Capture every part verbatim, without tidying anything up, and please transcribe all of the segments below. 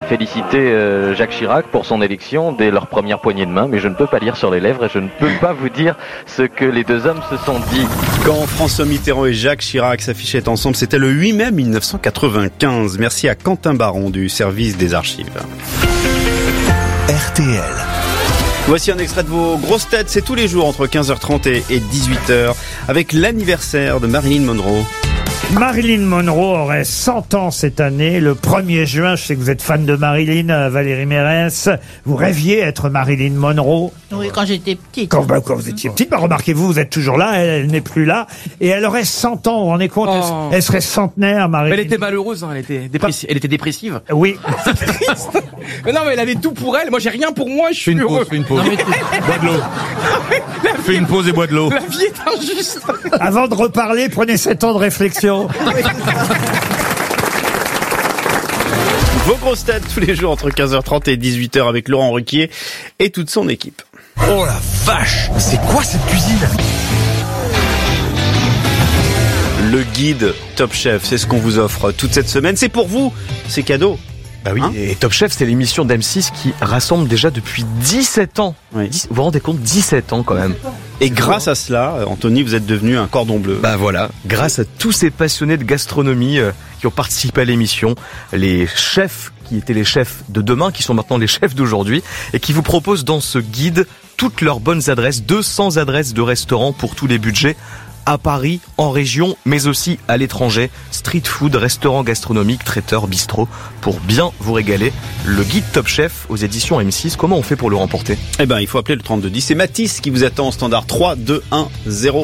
félicité euh, Jacques Chirac pour son élection dès leur première poignée de main, mais je ne peux pas lire sur les lèvres et je ne peux pas vous dire ce que les deux hommes se sont dit. Quand François Mitterrand et Jacques Chirac s'affichaient ensemble, c'était le huit mai mille neuf cent quatre-vingt-quinze. Merci à Quentin Baron du service des archives. R T L. Voici un extrait de vos grosses têtes, c'est tous les jours entre quinze heures trente et dix-huit heures, avec l'anniversaire de Marilyn Monroe. Marilyn Monroe aurait cent ans cette année, le premier juin. Je sais que vous êtes fan de Marilyn, Valérie Mérès. Vous rêviez être Marilyn Monroe? Oui, quand j'étais petite. Quand, bah, quand vous étiez petite, bah, remarquez-vous, vous êtes toujours là, elle, elle n'est plus là. Et elle aurait cent ans, vous vous rendez compte? Oh. Elle, elle serait centenaire, Marilyn. Elle était malheureuse, hein, elle était dépressive. Elle était dépressive. Oui. C'est triste. Mais non, mais elle avait tout pour elle. Moi, j'ai rien pour moi. Je suis Fais une heureux. pause, fais une pause. Bois de l'eau. Fais une pause et bois de l'eau. La vie est injuste. Avant de reparler, prenez sept ans de réflexion. Vos grosses têtes tous les jours entre quinze heures trente et dix-huit heures avec Laurent Ruquier et toute son équipe. Oh la vache! C'est quoi cette cuisine? Le guide Top Chef, c'est ce qu'on vous offre toute cette semaine. C'est pour vous, c'est cadeau. Bah oui, Hein et Top Chef, c'est l'émission d'M six qui rassemble déjà depuis dix-sept ans. Oui. dix Vous vous rendez compte, dix-sept ans quand même. Et grâce à cela, Anthony, vous êtes devenu un cordon bleu. Bah voilà, grâce à tous ces passionnés de gastronomie euh, qui ont participé à l'émission, les chefs qui étaient les chefs de demain, qui sont maintenant les chefs d'aujourd'hui, et qui vous proposent dans ce guide toutes leurs bonnes adresses, deux cents adresses de restaurants pour tous les budgets, à Paris, en région, mais aussi à l'étranger. Street food, restaurants gastronomiques, traiteurs, bistrots, pour bien vous régaler. Le guide Top Chef aux éditions M six, comment on fait pour le remporter? Eh ben, il faut appeler le trente-deux dix. C'est Mathis qui vous attend au standard trois deux un zéro.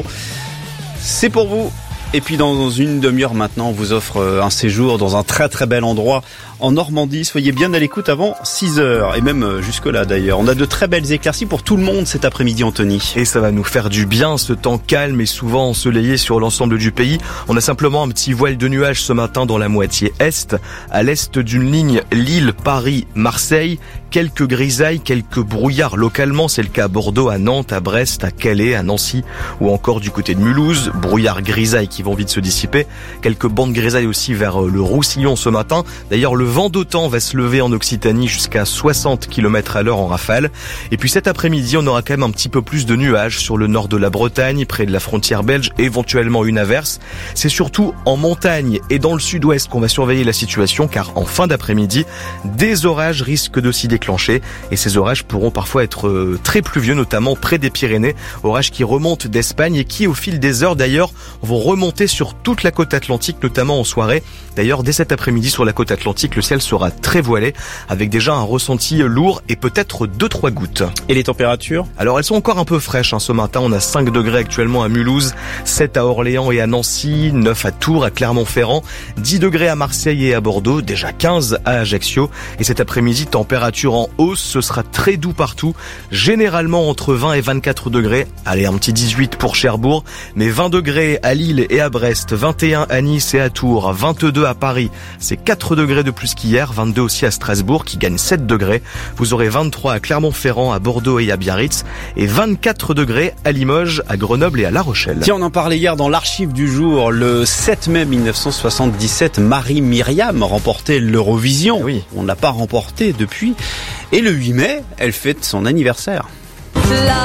C'est pour vous. Et puis dans une demi-heure maintenant, on vous offre un séjour dans un très très bel endroit en Normandie. Soyez bien à l'écoute avant six heures et même jusque-là d'ailleurs. On a de très belles éclaircies pour tout le monde cet après-midi, Anthony. Et ça va nous faire du bien, ce temps calme et souvent ensoleillé sur l'ensemble du pays. On a simplement un petit voile de nuages ce matin dans la moitié est, à l'est d'une ligne Lille, Paris, Marseille. Quelques grisailles, quelques brouillards localement, c'est le cas à Bordeaux, à Nantes, à Brest, à Calais, à Nancy ou encore du côté de Mulhouse. Brouillards, grisailles qui vont vite se dissiper. Quelques bandes grisailles aussi vers le Roussillon ce matin. D'ailleurs, le vent d'automne va se lever en Occitanie jusqu'à soixante kilomètres à l'heure en rafale. Et puis cet après-midi, on aura quand même un petit peu plus de nuages sur le nord de la Bretagne, près de la frontière belge, éventuellement une averse. C'est surtout en montagne et dans le sud-ouest qu'on va surveiller la situation, car en fin d'après-midi, des orages risquent de s'y déclencher. Et ces orages pourront parfois être très pluvieux, notamment près des Pyrénées. Orages qui remontent d'Espagne et qui, au fil des heures d'ailleurs, vont remonter sur toute la côte atlantique, notamment en soirée. D'ailleurs, dès cet après-midi sur la côte atlantique, le ciel sera très voilé, avec déjà un ressenti lourd et peut-être deux trois gouttes. Et les températures? Alors elles sont encore un peu fraîches hein. Ce matin, on a cinq degrés actuellement à Mulhouse, sept à Orléans et à Nancy, neuf à Tours, à Clermont-Ferrand, dix degrés à Marseille et à Bordeaux, déjà quinze à Ajaccio. Et cet après-midi, température en hausse, ce sera très doux partout, généralement entre vingt et vingt-quatre degrés. Allez, un petit dix-huit pour Cherbourg, mais vingt degrés à Lille et à Brest, vingt et un à Nice et à Tours, vingt-deux à Paris, c'est quatre degrés de plus qu'hier, vingt-deux aussi à Strasbourg qui gagne sept degrés. Vous aurez vingt-trois à Clermont-Ferrand, à Bordeaux et à Biarritz, et vingt-quatre degrés à Limoges, à Grenoble et à La Rochelle. Tiens, on en parlait hier dans l'archive du jour. Le sept mai mille neuf cent soixante-dix-sept, Marie-Myriam remportait l'Eurovision. Oui. On ne l'a pas remporté depuis. Et le huit mai, elle fête son anniversaire. La